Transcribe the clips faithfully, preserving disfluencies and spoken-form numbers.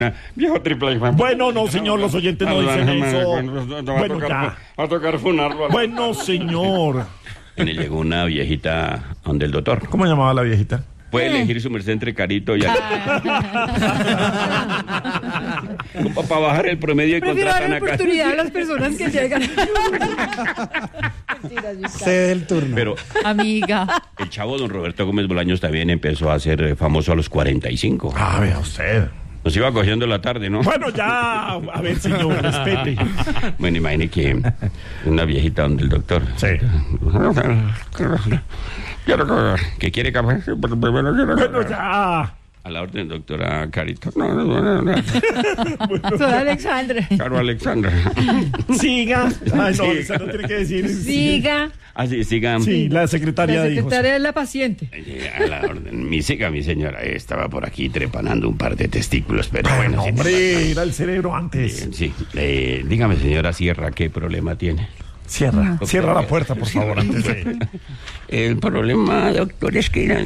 Viejo triple. Bueno, no, señor, los oyentes no dicen eso. Bueno, ya. Va a tocar funarlo. Bueno, señor. Y le llegó una viejita donde el doctor. ¿Cómo llamaba la viejita? Puede elegir su merced entre Carito y... Para bajar el promedio y contratan acá. Oportunidad a las personas que llegan. Cede el turno. Pero, amiga, el chavo don Roberto Gómez Bolaños también empezó a ser famoso a los cuarenta y cinco. Ah, vea usted. Nos iba cogiendo la tarde, ¿no? Bueno, ya, a ver, señor, respete. Bueno, imagine que una viejita donde el doctor... Sí. ¿Qué quiere café? Bueno, ya. A la orden, doctora Carito. No, no, no, no. soy Alexandra. Caro Alexandra. Siga. Ay, no, Sí. esa no tiene que decir. Siga. Ah, sí, siga. Sí, la secretaria La dijo. secretaria es la paciente. Eh, A la orden. Mi siga, mi señora. eh, Estaba por aquí trepanando un par de testículos, pero Bueno, bueno. sí, hombre, era el cerebro antes. eh, Sí. Eh, dígame, señora Sierra, ¿qué problema tiene? Cierra, cierra la puerta, por favor, antes de... El problema, doctor, es que...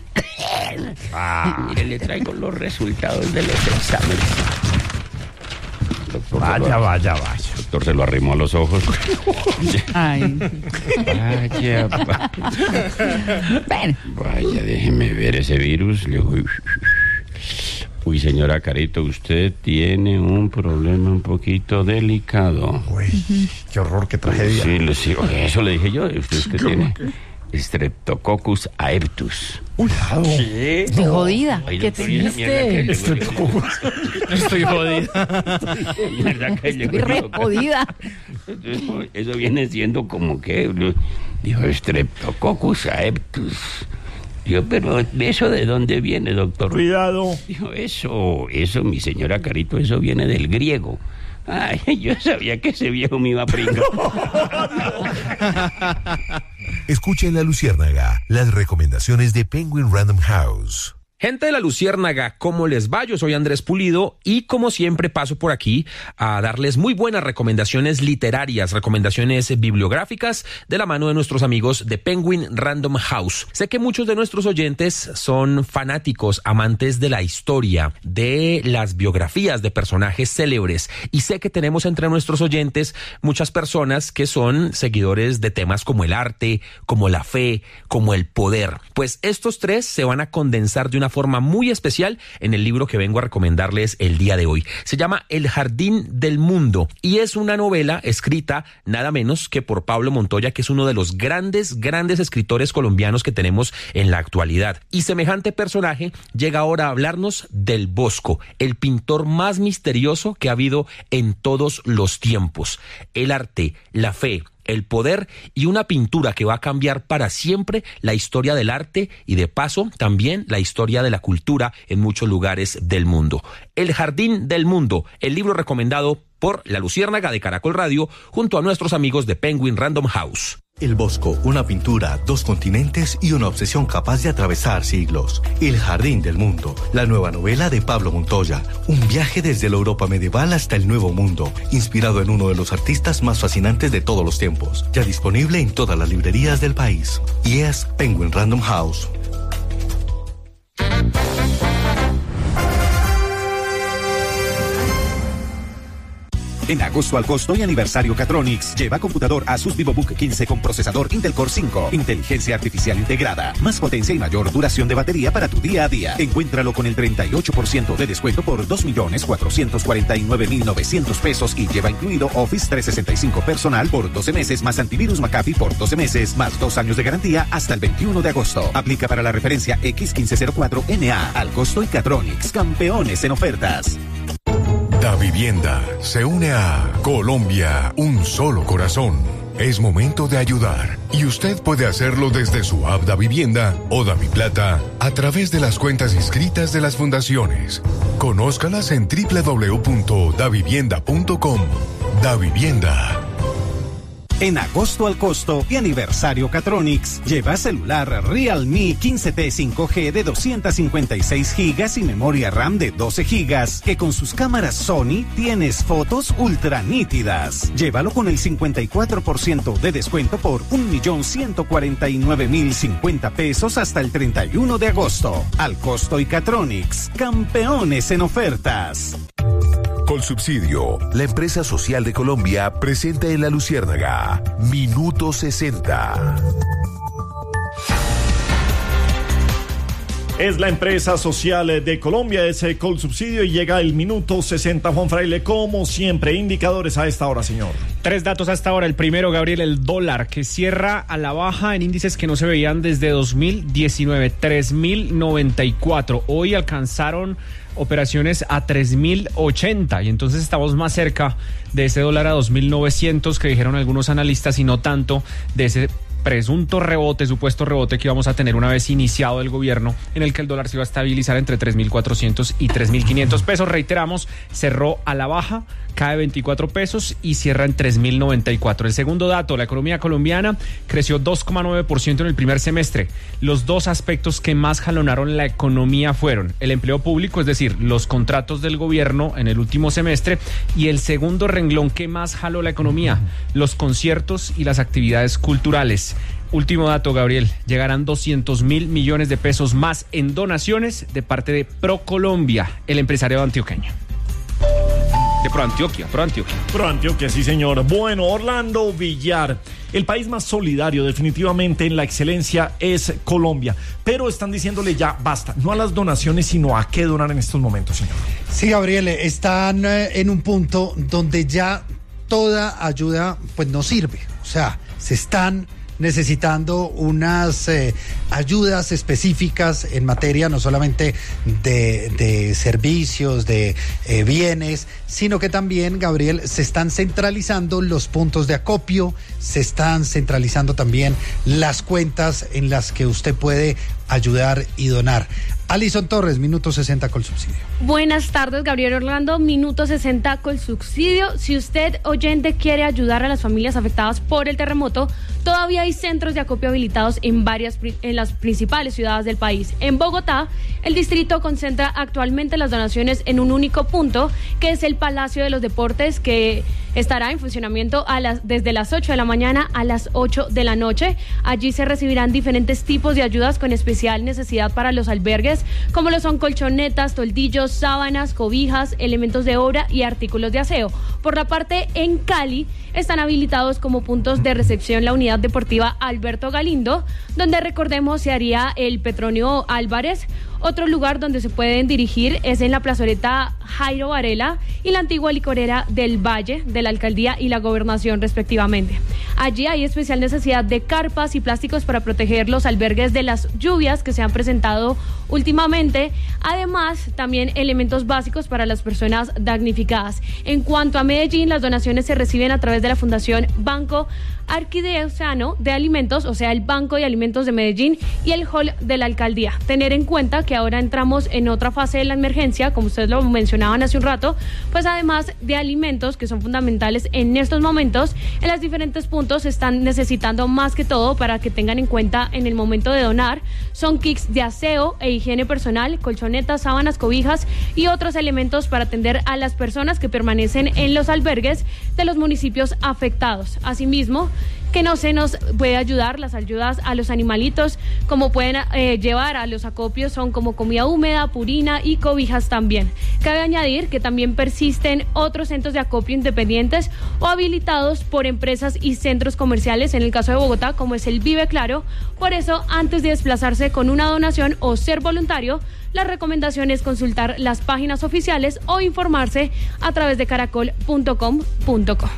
Ah, Mire, le traigo los resultados de los exámenes. Doctor, se vaya, lo- vaya, vaya. doctor se lo arrimó a los ojos. Ay. Vaya, va- Bueno, vaya, déjeme ver ese virus. Le digo, uy, señora Carito, usted tiene un problema un poquito delicado. Uy, qué horror, qué tragedia. Sí, le- sí, oye, eso le dije yo. Usted es que tiene Streptococcus aeptus. Cuidado. ¿Qué? qué jodida. Ay, ¿Qué doctor, ¿y esa mierda qué? triste? Streptococcus. Estoy jodida. Mierda que le Estoy re digo. jodida. Eso, eso viene siendo como que, dijo, Streptococcus aeptus. Digo, pero ¿eso de dónde viene, doctor? Cuidado. Dijo, eso, eso, mi señora Carito, eso viene del griego. Ay, yo sabía que ese viejo me iba a pringar. Escucha en La Luciérnaga las recomendaciones de Penguin Random House. Gente de La Luciérnaga, ¿cómo les va? Yo soy Andrés Pulido y como siempre paso por aquí a darles muy buenas recomendaciones literarias, recomendaciones bibliográficas de la mano de nuestros amigos de Penguin Random House. Sé que muchos de nuestros oyentes son fanáticos, amantes de la historia, de las biografías de personajes célebres y sé que tenemos entre nuestros oyentes muchas personas que son seguidores de temas como el arte, como la fe, como el poder. Pues estos tres se van a condensar de una forma muy especial en el libro que vengo a recomendarles el día de hoy. Se llama El Jardín del Mundo y es una novela escrita nada menos que por Pablo Montoya, que es uno de los grandes, grandes escritores colombianos que tenemos en la actualidad. Y semejante personaje llega ahora a hablarnos del Bosco, el pintor más misterioso que ha habido en todos los tiempos. El arte, la fe, el poder y una pintura que va a cambiar para siempre la historia del arte y de paso también la historia de la cultura en muchos lugares del mundo. El Jardín del Mundo, el libro recomendado por La Luciérnaga de Caracol Radio junto a nuestros amigos de Penguin Random House. El Bosco, una pintura, dos continentes y una obsesión capaz de atravesar siglos. El Jardín del Mundo, la nueva novela de Pablo Montoya. Un viaje desde la Europa medieval hasta el Nuevo Mundo, inspirado en uno de los artistas más fascinantes de todos los tiempos. Ya disponible en todas las librerías del país. Y es Penguin Random House. En agosto al costo y aniversario Catronics, lleva computador Asus VivoBook quince con procesador Intel Core cinco, inteligencia artificial integrada, más potencia y mayor duración de batería para tu día a día. Encuéntralo con el treinta y ocho por ciento de descuento por dos millones cuatrocientos cuarenta y nueve mil novecientos pesos y lleva incluido Office trescientos sesenta y cinco personal por doce meses más antivirus McAfee por doce meses más dos años de garantía hasta el veintiuno de agosto. Aplica para la referencia X quince cero cuatro N A. Al costo y Catronics, campeones en ofertas. Da Vivienda se une a Colombia, un solo corazón. Es momento de ayudar y usted puede hacerlo desde su app Da Vivienda o Da Mi Plata a través de las cuentas inscritas de las fundaciones. Conózcalas en doble u doble u doble u punto da vivienda punto com. Da Vivienda. En agosto al costo y aniversario Catronics, lleva celular Realme quince T cinco G de doscientos cincuenta y seis gigas y memoria RAM de doce gigas, que con sus cámaras Sony tienes fotos ultra nítidas. Llévalo con el cincuenta y cuatro por ciento de descuento por un millón ciento cuarenta y nueve mil cincuenta pesos hasta el treinta y uno de agosto. Al costo y Catronics, campeones en ofertas. Colsubsidio, la empresa social de Colombia, presenta en La Luciérnaga Minuto sesenta. Es la empresa social de Colombia, es Colsubsidio, y llega el Minuto sesenta. Juan Fraile, como siempre, indicadores a esta hora, señor. Tres datos hasta ahora. El primero, Gabriel, el dólar, que cierra a la baja en índices que no se veían desde dos mil diecinueve, tres mil noventa y cuatro. Hoy alcanzaron operaciones a tres mil ochenta, y entonces estamos más cerca de ese dólar a dos mil novecientos que dijeron algunos analistas, y no tanto de ese presunto rebote, supuesto rebote que íbamos a tener una vez iniciado el gobierno, en el que el dólar se iba a estabilizar entre tres mil cuatrocientos y tres mil quinientos pesos. Reiteramos, cerró a la baja, cae veinticuatro pesos y cierra en tres mil noventa y cuatro. El segundo dato, la economía colombiana creció dos coma nueve por ciento en el primer semestre. Los dos aspectos que más jalonaron la economía fueron el empleo público, es decir, los contratos del gobierno en el último semestre, y el segundo renglón que más jaló la economía, los conciertos y las actividades culturales. Último dato, Gabriel, llegarán doscientos mil millones de pesos más en donaciones de parte de ProColombia, el empresario antioqueño. De ProAntioquia, ProAntioquia. ProAntioquia, sí, señor. Bueno, Orlando Villar, el país más solidario definitivamente en la excelencia es Colombia, pero están diciéndole ya basta, no a las donaciones, sino a qué donar en estos momentos, señor. Sí, Gabriel, están en un punto donde ya toda ayuda pues no sirve, o sea, se están necesitando unas eh, ayudas específicas en materia no solamente de, de servicios, de eh, bienes, sino que también, Gabriel, se están centralizando los puntos de acopio, se están centralizando también las cuentas en las que usted puede ayudar y donar. Alison Torres, Minuto sesenta Colsubsidio. Buenas tardes, Gabriel Orlando, Minuto sesenta Colsubsidio. Si usted, oyente, quiere ayudar a las familias afectadas por el terremoto, todavía hay centros de acopio habilitados en varias en las principales ciudades del país. En Bogotá, el distrito concentra actualmente las donaciones en un único punto, que es el Palacio de los Deportes, que estará en funcionamiento a las, desde las ocho de la mañana a las ocho de la noche. Allí se recibirán diferentes tipos de ayudas con especial necesidad para los albergues, como lo son colchonetas, toldillos, sábanas, cobijas, elementos de obra y artículos de aseo. Por la parte en Cali, están habilitados como puntos de recepción la unidad deportiva Alberto Galindo, donde, recordemos, se haría el Petronio Álvarez. Otro lugar donde se pueden dirigir es en la plazoleta Jairo Varela y la antigua licorera del Valle, de la alcaldía y la gobernación, respectivamente. Allí hay especial necesidad de carpas y plásticos para proteger los albergues de las lluvias que se han presentado últimamente. Además, también elementos básicos para las personas damnificadas. En cuanto a Medellín, las donaciones se reciben a través de la Fundación Banco Arquidiocesano de Alimentos, o sea, el Banco de Alimentos de Medellín, y el Hall de la Alcaldía. Tener en cuenta que ahora entramos en otra fase de la emergencia, como ustedes lo mencionaban hace un rato, pues además de alimentos que son fundamentales en estos momentos, en los diferentes puntos se están necesitando más que todo, para que tengan en cuenta en el momento de donar, son kits de aseo e higiene personal, colchonetas, sábanas, cobijas y otros elementos para atender a las personas que permanecen en los albergues de los municipios afectados. Asimismo, que no se nos puede ayudar las ayudas a los animalitos, como pueden eh, llevar a los acopios, son como comida húmeda, purina y cobijas también. Cabe añadir que también persisten otros centros de acopio independientes o habilitados por empresas y centros comerciales, en el caso de Bogotá, como es el Vive Claro. Por eso, antes de desplazarse con una donación o ser voluntario, la recomendación es consultar las páginas oficiales o informarse a través de caracol punto com punto co.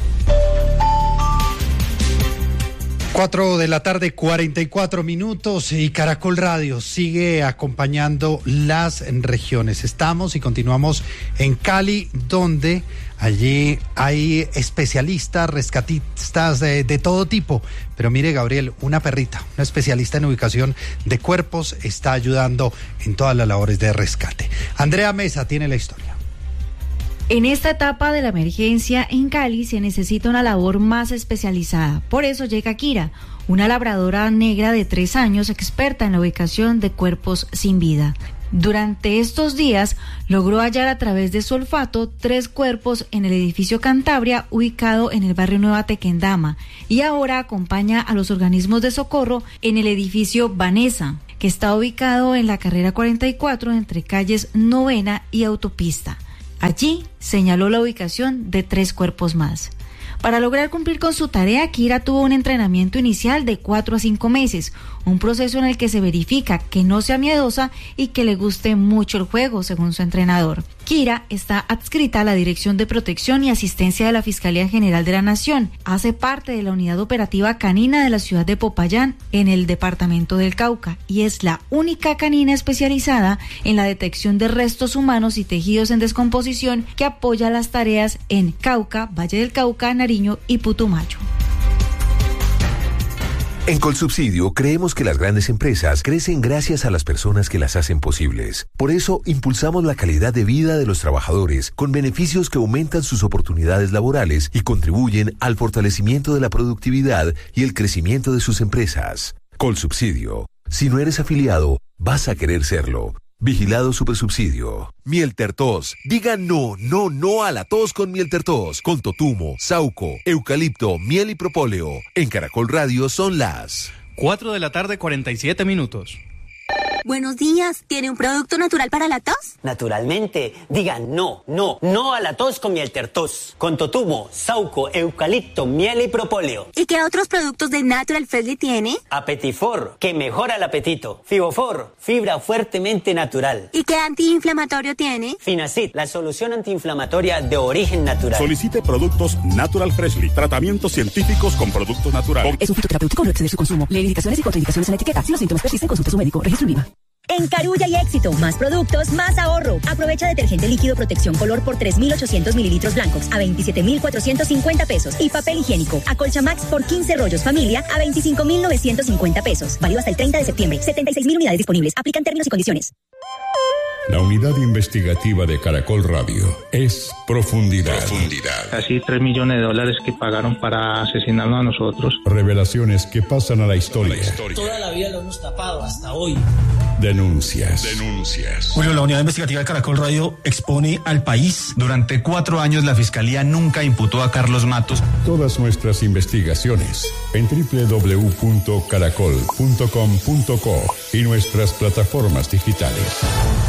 Cuatro de la tarde, cuarenta y cuatro minutos, y Caracol Radio sigue acompañando las regiones. Estamos y continuamos en Cali, donde allí hay especialistas, rescatistas de, de todo tipo. Pero mire, Gabriel, una perrita, una especialista en ubicación de cuerpos, está ayudando en todas las labores de rescate. Andrea Mesa tiene la historia. En esta etapa de la emergencia en Cali se necesita una labor más especializada. Por eso llega Kira, una labradora negra de tres años experta en la ubicación de cuerpos sin vida. Durante estos días logró hallar a través de su olfato tres cuerpos en el edificio Cantabria ubicado en el barrio Nueva Tequendama y ahora acompaña a los organismos de socorro en el edificio Vanessa, que está ubicado en la carrera cuarenta y cuatro entre calles Novena y Autopista. Allí señaló la ubicación de tres cuerpos más. Para lograr cumplir con su tarea, Kira tuvo un entrenamiento inicial de cuatro a cinco meses, un proceso en el que se verifica que no sea miedosa y que le guste mucho el juego, según su entrenador. Kira está adscrita a la Dirección de Protección y Asistencia de la Fiscalía General de la Nación. Hace parte de la Unidad Operativa Canina de la ciudad de Popayán, en el departamento del Cauca, y es la única canina especializada en la detección de restos humanos y tejidos en descomposición que apoya las tareas en Cauca, Valle del Cauca, Nariño y Putumayo. En Colsubsidio creemos que las grandes empresas crecen gracias a las personas que las hacen posibles. Por eso impulsamos la calidad de vida de los trabajadores con beneficios que aumentan sus oportunidades laborales y contribuyen al fortalecimiento de la productividad y el crecimiento de sus empresas. Colsubsidio. Si no eres afiliado, vas a querer serlo. Vigilado Supersubsidio. Mieltertos. Diga no, no, no a la tos con Mieltertos. Con totumo, sauco, eucalipto, miel y propóleo. En Caracol Radio son las cuatro de la tarde, cuarenta y siete minutos. Buenos días, ¿tiene un producto natural para la tos? Naturalmente, diga no, no, no a la tos con Mieltertos, con totumo, sauco, eucalipto, miel y propóleo. ¿Y qué otros productos de Natural Freshly tiene? Apetifor, que mejora el apetito. Fibofor, fibra fuertemente natural. ¿Y qué antiinflamatorio tiene? Finacid, la solución antiinflamatoria de origen natural. Solicite productos Natural Freshly, tratamientos científicos con productos naturales. Es un fitoterapéutico, no excede su consumo. Lee indicaciones y contraindicaciones en la etiqueta. Si los síntomas persisten, consulte a su médico. Registro INVIMA. En Carulla y Éxito, más productos, más ahorro. Aprovecha detergente líquido protección color por tres mil ochocientos mililitros blancos a veintisiete mil cuatrocientos cincuenta pesos. Y papel higiénico Acolcha Max por quince rollos familia a veinticinco mil novecientos cincuenta pesos. Válido hasta el treinta de septiembre. setenta y seis mil unidades disponibles. Aplican términos y condiciones. La unidad investigativa de Caracol Radio es Profundidad. Profundidad. Casi tres millones de dólares que pagaron para asesinarnos a nosotros. Revelaciones que pasan a la historia. La historia. Toda la vida lo hemos tapado hasta hoy. Denuncias. Denuncias. Julio, la unidad investigativa de Caracol Radio expone al país. Durante cuatro años la Fiscalía nunca imputó a Carlos Matos. Todas nuestras investigaciones en doble u doble u doble u punto caracol punto com punto co y nuestras plataformas digitales.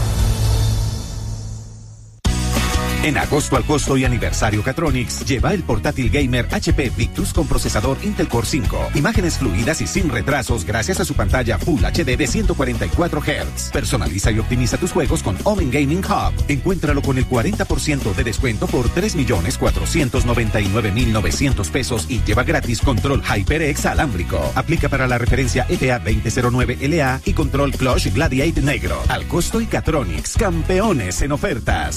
En agosto al costo y aniversario Catronics, lleva el portátil gamer H P Victus con procesador Intel Core cinco. Imágenes fluidas y sin retrasos gracias a su pantalla Full H D de ciento cuarenta y cuatro hertz. Personaliza y optimiza tus juegos con Omen Gaming Hub. Encuéntralo con el cuarenta por ciento de descuento por tres millones cuatrocientos noventa y nueve mil novecientos pesos y lleva gratis control HyperX alámbrico. Aplica para la referencia F A veinte cero nueve L A y control Clutch Gladiate negro. Al costo y Catronics, campeones en ofertas.